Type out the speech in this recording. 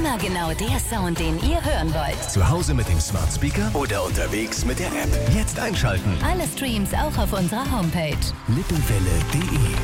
Immer genau der Sound, den ihr hören wollt. Zu Hause mit dem Smart Speaker oder unterwegs mit der App. Jetzt einschalten. Alle Streams auch auf unserer Homepage. Lippenwelle.de